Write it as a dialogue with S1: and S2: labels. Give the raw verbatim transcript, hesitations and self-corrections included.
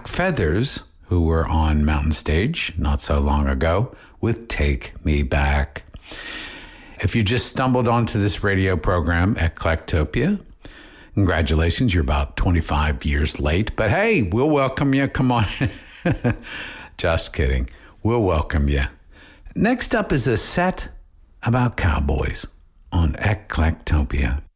S1: Black Feathers, who were on Mountain Stage not so long ago with Take Me Back. If you just stumbled onto this radio program, Eclectopia, congratulations, you're about twenty-five years late. But hey, we'll welcome you. Come on. Just kidding. We'll welcome you. Next up is a set about cowboys on Eclectopia.